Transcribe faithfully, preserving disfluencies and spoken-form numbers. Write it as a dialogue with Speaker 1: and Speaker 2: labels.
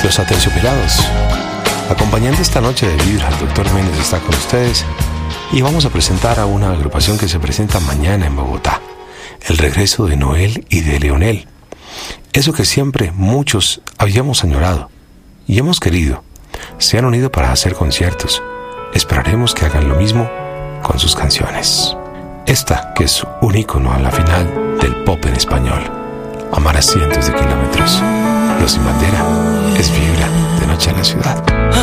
Speaker 1: Los Aterciopelados. Acompañando esta noche de Vibra, el doctor Méndez está con ustedes y vamos a presentar a una agrupación que se presenta mañana en Bogotá. El regreso de Noel y de Leonel. Eso que siempre muchos habíamos añorado y hemos querido. Se han unido para hacer conciertos. Esperaremos que hagan lo mismo con sus canciones. Esta, que es un ícono a la final del pop en español. Amar a cientos de kilómetros. Los Sin Bandera es Vibra de Noche en la Ciudad.